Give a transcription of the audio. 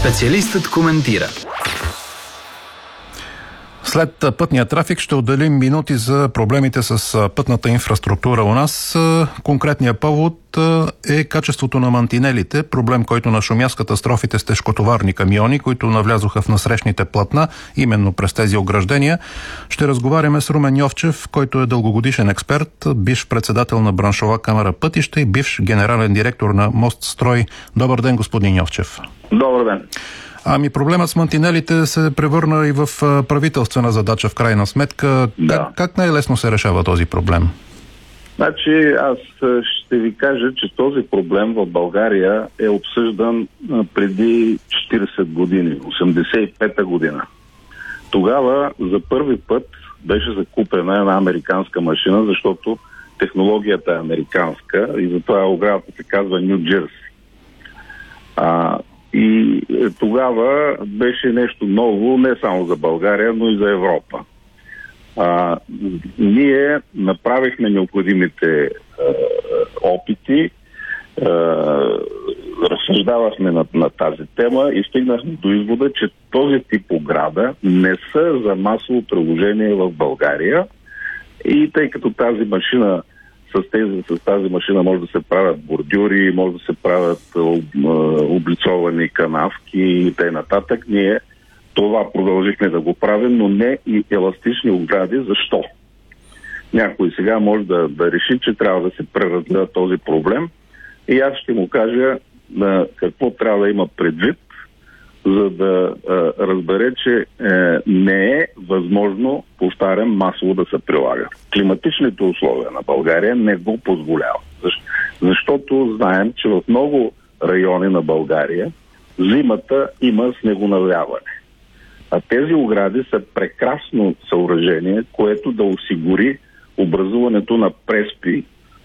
Специалистът коментира. След пътния трафик ще отделим минути за проблемите с пътната инфраструктура у нас. Конкретният повод е качеството на мантинелите, проблем, който нашумя с катастрофите с тежкотоварни камиони, които навлязоха в насрещните платна именно през тези ограждения. Ще разговаряме с Румен Йовчев, който е дългогодишен експерт, бивш председател на браншова камара Пътища и бивш генерален директор на Мостстрой. Добър ден, господин Йовчев. Добър ден. Проблемът с мантинелите се превърна и в правителствена задача в крайна сметка. Да. Как най-лесно се решава този проблем? Значи аз ще ви кажа, че този проблем в България е обсъждан преди 40 години, 85-та година. Тогава за първи път беше закупена една американска машина, защото технологията е американска и затова оградата се казва Ню Джерси. И тогава беше нещо ново не само за България, но и за Европа. Ние направихме необходимите опити, разсъждавахме на тази тема и стигнахме до извода, че този тип ограда не са за масово приложение в България. И тъй като тази машина с тази машина може да се правят бордюри, може да се правят облицовани канавки и т.н. Ние това продължихме да го правим, но не и еластични огради. Защо? Някой сега може да реши, че трябва да се преразгледа този проблем и аз ще му кажа какво трябва да има предвид, за да разбере, че не е възможно, повтарям, масово да се прилага. Климатичните условия на България не го позволяват. Защото знаем, че в много райони на България зимата има снегонавяване. А тези огради са прекрасно съоръжение, което да осигури образуването на преспи